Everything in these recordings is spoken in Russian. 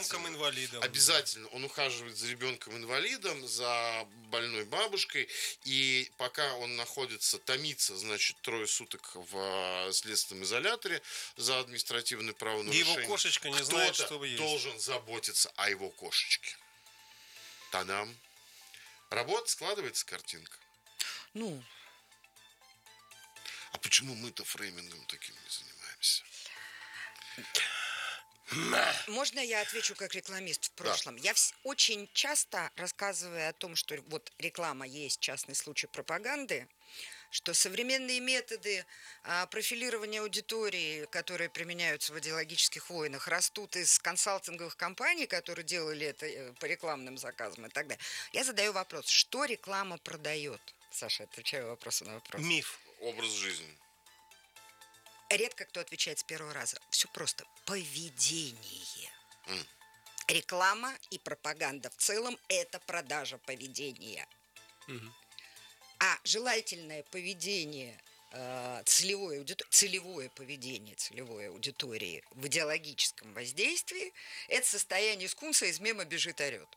ребенком-инвалидом. Обязательно. Он ухаживает за ребенком-инвалидом, за больной бабушкой. И пока он находится, томится, значит, 3 суток в следственном изоляторе за административное правонарушение. Его кошечка не знает, что вы есть. Должен заботиться о его кошечке. Та-дам. Работа, складывается картинка. Ну. А почему мы-то фреймингом таким не занимаемся? Можно я отвечу как рекламист в прошлом? Да. Я очень часто рассказываю о том, что вот реклама есть частный случай пропаганды, что современные методы профилирования аудитории, которые применяются в идеологических войнах, растут из консалтинговых компаний, которые делали это по рекламным заказам и так далее. Я задаю вопрос, что реклама продает? Саша, отвечаю вопросом на вопрос. Миф. Образ жизни. Редко кто отвечает с первого раза. Все просто. Поведение. Реклама и пропаганда в целом – это продажа поведения. А желательное поведение, целевое поведение целевой аудитории в идеологическом воздействии – это состояние скунса из мема «бежит, орет».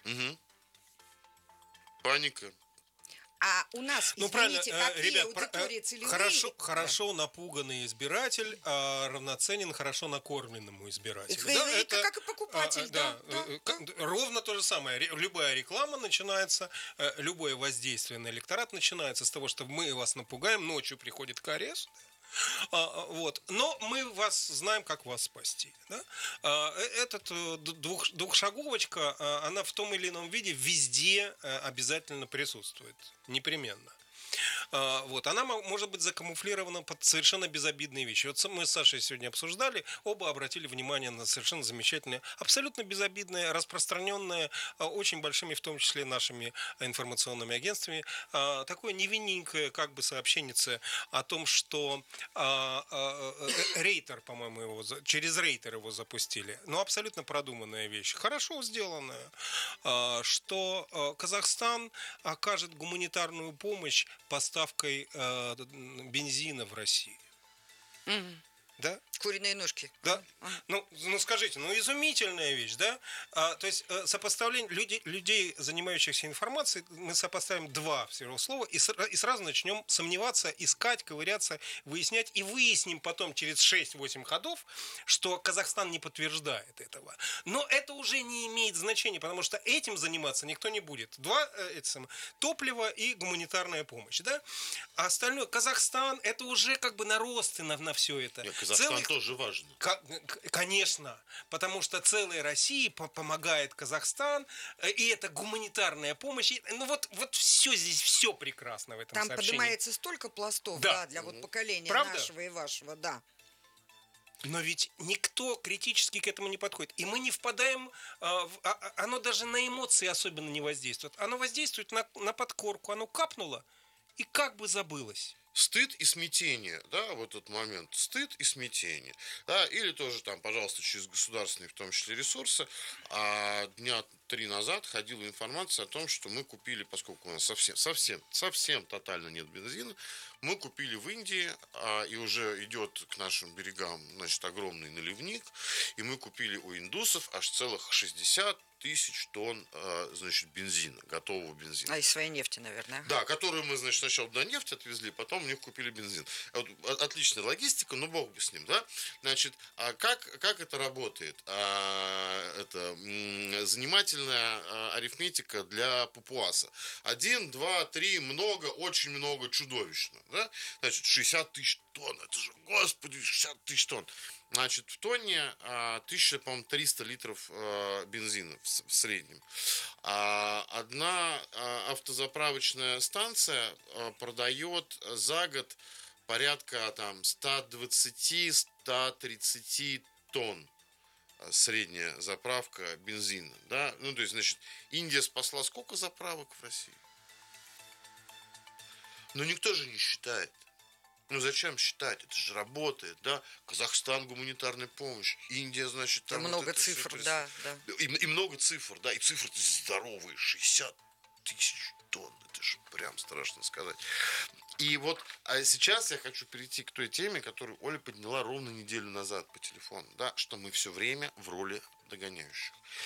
Паника. А у нас, извините, какие ребят, аудитории целевые... Хорошо напуганный избиратель равноценен хорошо накормленному избирателю. Это как и покупатель, да. Ровно то же самое. Любая реклама начинается, любое воздействие на электорат начинается с того, что мы вас напугаем, ночью приходит КРС, вот. Но мы вас знаем, как вас спасти. Да? Этот двухшаговочка, она в том или ином виде везде обязательно присутствует. Непременно. Вот. Она может быть закамуфлирована под совершенно безобидные вещи. Вот мы с Сашей сегодня обсуждали, оба обратили внимание на совершенно замечательное, абсолютно безобидное, распространенное очень большими, в том числе нашими информационными агентствами, такое невинненькое как бы сообщение о том, что рейтер, по-моему, его, через рейтер его запустили. Но абсолютно продуманная вещь, хорошо сделанная, что Казахстан окажет гуманитарную помощь поставкой бензина в России. Да? Куриные ножки. Да. Ну, скажите, изумительная вещь, да? То есть сопоставление людей, занимающихся информацией, мы сопоставим два всего слова и сразу начнем сомневаться, искать, ковыряться, выяснять, и выясним потом через 6-8 ходов, что Казахстан не подтверждает этого. Но это уже не имеет значения, потому что этим заниматься никто не будет. Топливо и гуманитарная помощь, да? А остальное, Казахстан, это уже как бы наросты на все это. Нет, Казахстан тоже важно. Конечно, потому что целой России помогает Казахстан, и это гуманитарная помощь. Вот все здесь, все прекрасно в этом Там сообщении. поднимается столько пластов, да, для вот поколения нашего и вашего, да. Но ведь никто критически к этому не подходит. И мы не впадаем... Оно даже на эмоции особенно не воздействует. Оно воздействует на подкорку. Оно капнуло и как бы забылось. Стыд и смятение, да, в этот момент. Стыд и смятение. Да, или тоже там, пожалуйста, через государственные, в том числе, ресурсы. Дня 3 назад ходила информация о том, что мы купили, поскольку у нас совсем тотально нет бензина, мы купили в Индии, и уже идет к нашим берегам, значит, огромный наливник, и мы купили у индусов аж целых 60 тысяч тонн, значит, бензина, готового бензина. А из своей нефти, наверное. Да, которую мы, значит, сначала до нефти отвезли, потом у них купили бензин. Отличная логистика, но бог бы с ним, да? Значит, как это работает? Это занимательная арифметика для папуаса. 1, 2, 3, много, очень много, чудовищно, да? Значит, 60 тысяч тонн, это же, господи, 60 тысяч тонн. Значит, в тонне 1300 литров бензина в среднем. Одна автозаправочная станция продает за год порядка там 120-130 тонн средняя заправка бензина. Да? Ну, то есть, значит, Индия спасла сколько заправок в России? Но никто же не считает. Ну, зачем считать? Это же работает, да? Казахстан, гуманитарная помощь. Индия, значит, там... Много цифр, да. И много цифр, да. И цифры здоровые. 60 тысяч тонн. Это же прям страшно сказать. И вот сейчас я хочу перейти к той теме, которую Оля подняла ровно неделю назад по телефону, да, что мы все время в роли догоняющих.